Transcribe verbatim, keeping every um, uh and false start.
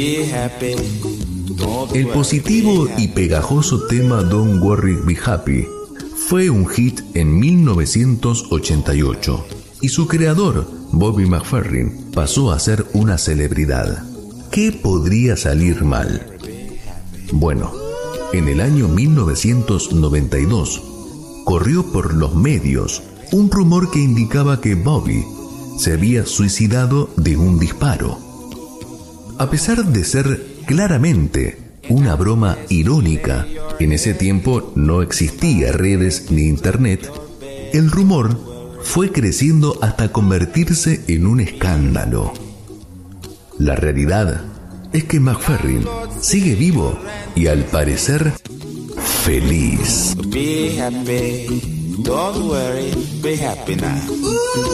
El positivo y pegajoso tema Don't Worry Be Happy fue un hit en mil novecientos ochenta y ocho y su creador, Bobby McFerrin, pasó a ser una celebridad. ¿Qué podría salir mal? Bueno, en el año mil novecientos noventa y dos corrió por los medios un rumor que indicaba que Bobby se había suicidado de un disparo. A pesar de ser claramente una broma irónica, en ese tiempo no existía redes ni internet, el rumor fue creciendo hasta convertirse en un escándalo. La realidad es que McFerrin sigue vivo y al parecer feliz. Be happy, don't worry, be happy now.